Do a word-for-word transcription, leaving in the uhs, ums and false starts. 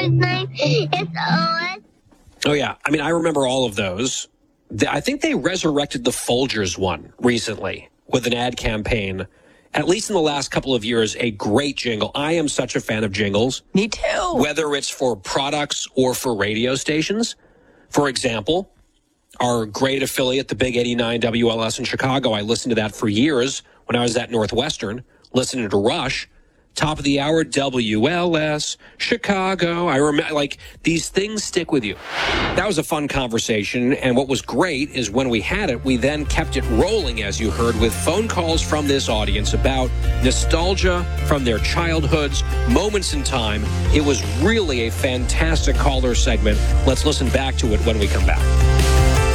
whose name is Owen. Oh, yeah. I mean, I remember all of those. I think they resurrected the Folgers one recently with an ad campaign. At least in the last couple of years, a great jingle. I am such a fan of jingles. Me too. Whether it's for products or for radio stations. For example, our great affiliate, the Big eighty-nine W L S in Chicago, I listened to that for years when I was at Northwestern, listening to Rush. Top of the hour, W L S, Chicago. I remember, like, these things stick with you. That was a fun conversation, and what was great is when we had it, we then kept it rolling, as you heard, with phone calls from this audience about nostalgia from their childhoods, moments in time. It was really a fantastic caller segment. Let's listen back to it when we come back.